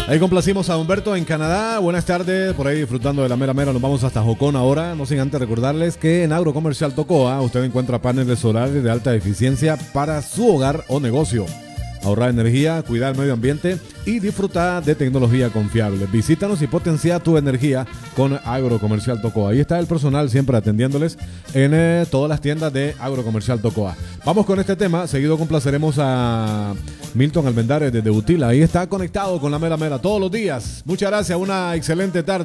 Ahí complacimos a Humberto en Canadá. Buenas tardes, por ahí disfrutando de la mera mera. Nos vamos hasta Jocón ahora. No sin antes recordarles que en Agrocomercial Tocoa usted encuentra paneles solares de alta eficiencia para su hogar o negocio. Ahorrar energía, cuidar el medio ambiente y disfrutar de tecnología confiable. Visítanos y potencia tu energía con Agrocomercial Tocoa. Ahí está el personal siempre atendiéndoles en todas las tiendas de Agrocomercial Tocoa. Vamos con este tema. Seguido complaceremos a Milton Almendares desde Utila. Ahí está conectado con la mera mera todos los días. Muchas gracias. Una excelente tarde.